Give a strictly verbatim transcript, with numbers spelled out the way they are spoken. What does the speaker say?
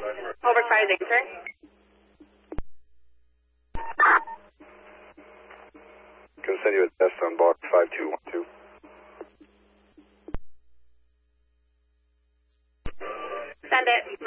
Over five acre. Can send you a test on block five two one two. Send it.